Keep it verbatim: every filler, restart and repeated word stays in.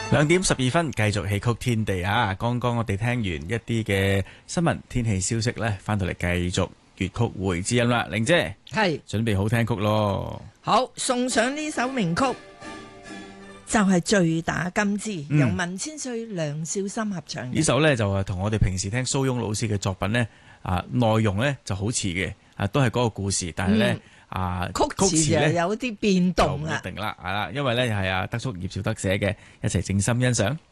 兩點十二分，繼續戲曲天地啊！剛剛我哋聽完一啲嘅新聞天氣消息呢，翻到嚟繼續粵曲會知音啦。玲姐係準備好聽曲咯， 好送上呢首名曲，就係、是《醉打金枝》， 嗯、 由文千歲、梁少心合唱。 呢首呢，就係同我哋平時聽蘇翁老師嘅作品呢，啊內容呢就好似嘅，啊都係嗰個故事，但係呢。嗯啊， 曲詞就有啲變動啦， 就唔一定啦，係啦，因為咧係啊德叔葉紹德寫嘅，一齊靜心欣賞。